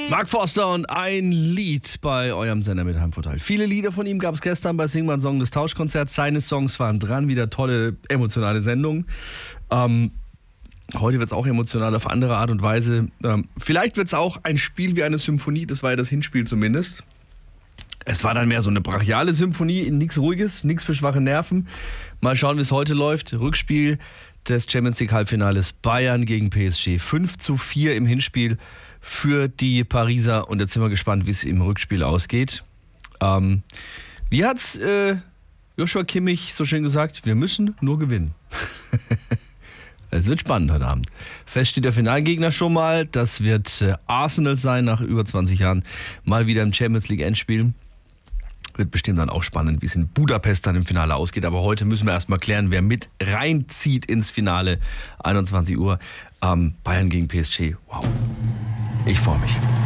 Mark Forster und ein Lied bei eurem Sender mit Heimvorteil. Viele Lieder von ihm gab es gestern bei Sing mal einen Song des Tauschkonzerts. Seine Songs waren dran, wieder tolle, emotionale Sendung. Heute wird es auch emotional auf andere Art und Weise. Vielleicht wird es auch ein Spiel wie eine Symphonie, das war ja das Hinspiel zumindest. Es war dann mehr so eine brachiale Symphonie, nichts Ruhiges, nichts für schwache Nerven. Mal schauen, wie es heute läuft. Rückspiel des Champions League Halbfinales Bayern gegen PSG. 5:4 im Hinspiel für die Pariser. Und jetzt sind wir gespannt, wie es im Rückspiel ausgeht. Wie hat's Joshua Kimmich so schön gesagt? Wir müssen nur gewinnen. Es wird spannend heute Abend. Fest steht der Finalgegner schon mal. Das wird Arsenal sein, nach über 20 Jahren mal wieder im Champions League Endspiel. Wird bestimmt dann auch spannend, wie es in Budapest dann im Finale ausgeht. Aber heute müssen wir erstmal klären, wer mit reinzieht ins Finale. 21 Uhr. Bayern gegen PSG. Wow. Ich freue mich.